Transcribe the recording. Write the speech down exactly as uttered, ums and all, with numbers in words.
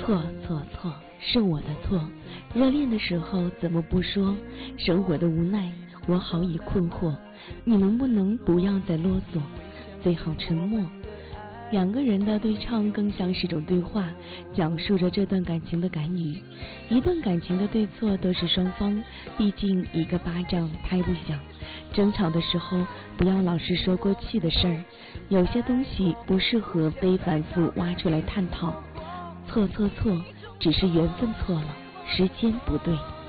错错错，是我的错。热恋的时候怎么不说？生活的无奈，我好已困惑。你能不能不要再啰嗦？最好沉默。两个人的对唱更像是种对话，讲述着这段感情的感语。一段感情的对错都是双方，毕竟一个巴掌拍不响。争吵的时候不要老是说过去的事儿，有些东西不适合被反复挖出来探讨。错错错，只是缘分错了，时间不对。